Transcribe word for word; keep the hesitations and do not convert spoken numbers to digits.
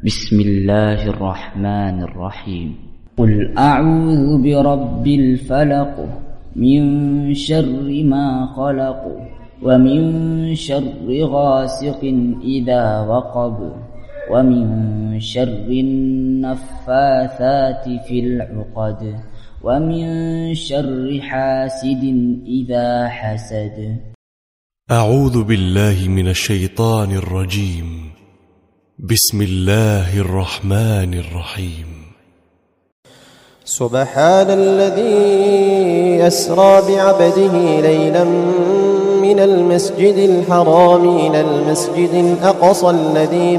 بسم الله الرحمن الرحيم. قل أعوذ برب الفلق من شر ما خلق ومن شر غاسق إذا وقب ومن شر النفاثات في العقد ومن شر حاسد إذا حسد. أعوذ بالله من الشيطان الرجيم. بسم الله الرحمن الرحيم. سبحان الذي أسرى بعبده ليلا من المسجد الحرام إلى المسجد الأقصى الذي